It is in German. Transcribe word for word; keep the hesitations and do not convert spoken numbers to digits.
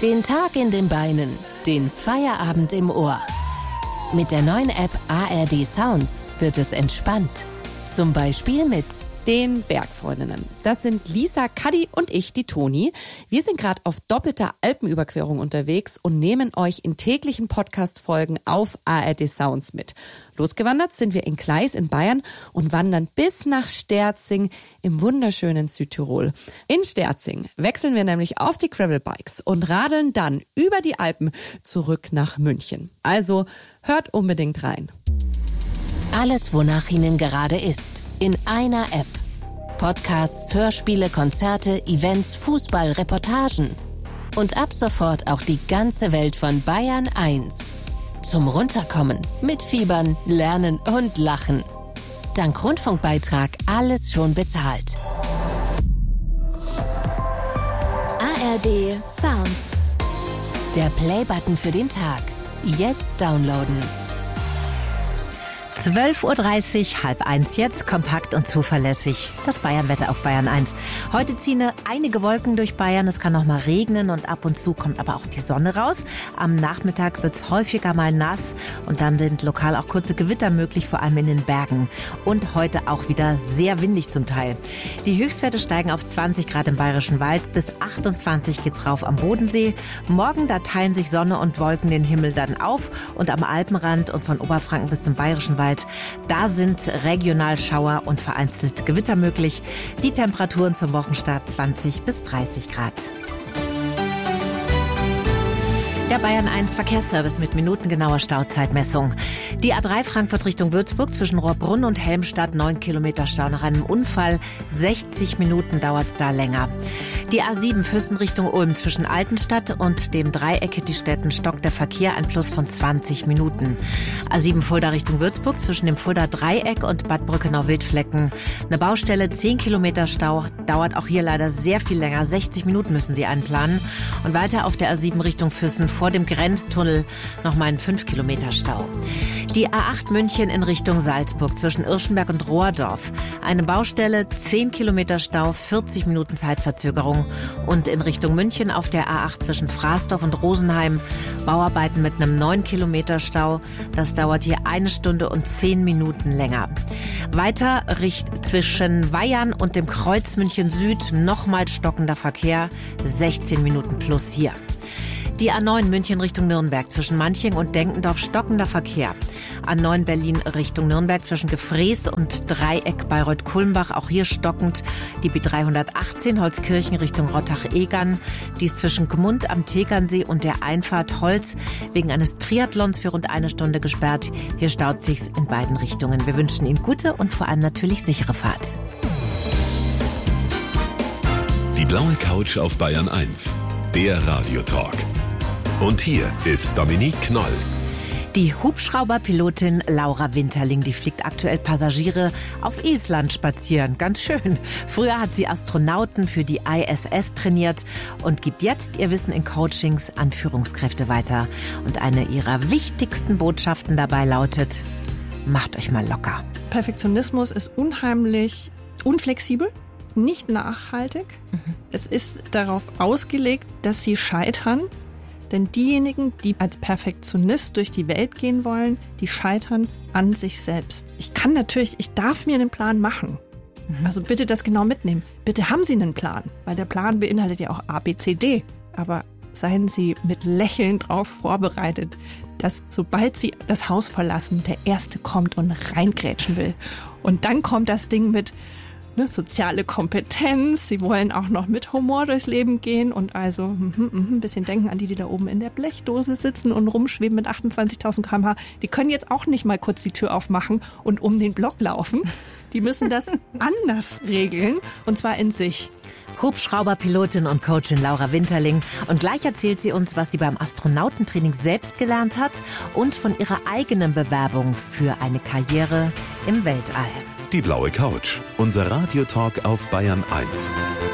Den Tag in den Beinen, den Feierabend im Ohr. Mit der neuen App A R D Sounds wird es entspannt. Zum Beispiel mit den Bergfreundinnen. Das sind Lisa, Kadi und ich, die Toni. Wir sind gerade auf doppelter Alpenüberquerung unterwegs und nehmen euch in täglichen Podcast-Folgen auf A R D Sounds mit. Losgewandert sind wir in Gleis in Bayern und wandern bis nach Sterzing im wunderschönen Südtirol. In Sterzing wechseln wir nämlich auf die Gravelbikes und radeln dann über die Alpen zurück nach München. Also hört unbedingt rein. Alles, wonach Ihnen gerade ist, in einer App. Podcasts, Hörspiele, Konzerte, Events, Fußball, Reportagen. Und ab sofort auch die ganze Welt von Bayern eins. Zum Runterkommen, mitfiebern, lernen und lachen. Dank Rundfunkbeitrag alles schon bezahlt. A R D Sounds. Der Playbutton für den Tag. Jetzt downloaden. zwölf Uhr dreißig, halb eins jetzt, kompakt und zuverlässig. Das Bayernwetter auf Bayern eins. Heute ziehen einige Wolken durch Bayern, es kann noch mal regnen und ab und zu kommt aber auch die Sonne raus. Am Nachmittag wird es häufiger mal nass und dann sind lokal auch kurze Gewitter möglich, vor allem in den Bergen. Und heute auch wieder sehr windig zum Teil. Die Höchstwerte steigen auf zwanzig Grad im Bayerischen Wald, bis achtundzwanzig geht's rauf am Bodensee. Morgen, da teilen sich Sonne und Wolken den Himmel dann auf und am Alpenrand und von Oberfranken bis zum Bayerischen Wald, da sind regional Schauer und vereinzelt Gewitter möglich. Die Temperaturen zum Wochenstart zwanzig bis dreißig Grad. Der Bayern eins Verkehrsservice mit minutengenauer Stauzeitmessung. Die A drei Frankfurt Richtung Würzburg zwischen Rohrbrunn und Helmstadt, neun Kilometer Stau nach einem Unfall. sechzig Minuten dauert's da länger. Die A sieben Füssen Richtung Ulm zwischen Altenstadt und dem Dreieck die Städten stockt der Verkehr, ein Plus von zwanzig Minuten. A sieben Fulda Richtung Würzburg zwischen dem Fulda Dreieck und Bad Brückenau-Wildflecken. Eine Baustelle, zehn Kilometer Stau, dauert auch hier leider sehr viel länger. sechzig Minuten müssen Sie einplanen. Und weiter auf der A sieben Richtung Füssen vor dem Grenztunnel nochmal ein fünf Kilometer Stau. Die A acht München in Richtung Salzburg zwischen Irschenberg und Rohrdorf. Eine Baustelle, zehn Kilometer Stau, vierzig Minuten Zeitverzögerung. Und in Richtung München auf der A acht zwischen Fraßdorf und Rosenheim Bauarbeiten mit einem neun Kilometer Stau. Das dauert hier eine Stunde und zehn Minuten länger. Weiter Richt zwischen Weyern und dem Kreuz München Süd nochmal stockender Verkehr, sechzehn Minuten plus hier. Die A neun München Richtung Nürnberg zwischen Manching und Denkendorf stockender Verkehr. A neun Berlin Richtung Nürnberg zwischen Gefrees und Dreieck Bayreuth-Kulmbach, auch hier stockend. Die B dreihundertachtzehn Holzkirchen Richtung Rottach-Egern. Die ist zwischen Gmund am Tegernsee und der Einfahrt Holz wegen eines Triathlons für rund eine Stunde gesperrt. Hier staut sich's in beiden Richtungen. Wir wünschen Ihnen gute und vor allem natürlich sichere Fahrt. Die blaue Couch auf Bayern eins. Der Radiotalk. Und hier ist Dominique Knoll. Die Hubschrauberpilotin Laura Winterling, die fliegt aktuell Passagiere auf Island spazieren. Ganz schön. Früher hat sie Astronauten für die I S S trainiert und gibt jetzt ihr Wissen in Coachings an Führungskräfte weiter. Und eine ihrer wichtigsten Botschaften dabei lautet: Macht euch mal locker. Perfektionismus ist unheimlich unflexibel, nicht nachhaltig. Mhm. Es ist darauf ausgelegt, dass sie scheitern. Denn diejenigen, die als Perfektionist durch die Welt gehen wollen, die scheitern an sich selbst. Ich kann natürlich, ich darf mir einen Plan machen. Mhm. Also bitte das genau mitnehmen. Bitte haben Sie einen Plan, weil der Plan beinhaltet ja auch A, B, C, D. Aber seien Sie mit Lächeln drauf vorbereitet, dass sobald Sie das Haus verlassen, der Erste kommt und reingrätschen will. Und dann kommt das Ding mit Ne, soziale Kompetenz, sie wollen auch noch mit Humor durchs Leben gehen und also mm, mm, mm, ein bisschen denken an die, die da oben in der Blechdose sitzen und rumschweben mit achtundzwanzigtausend Kilometer pro Stunde. Die können jetzt auch nicht mal kurz die Tür aufmachen und um den Block laufen. Die müssen das anders regeln und zwar in sich. Hubschrauberpilotin und Coachin Laura Winterling. Und gleich erzählt sie uns, was sie beim Astronautentraining selbst gelernt hat und von ihrer eigenen Bewerbung für eine Karriere im Weltall. Die blaue Couch, unser Radiotalk auf Bayern eins.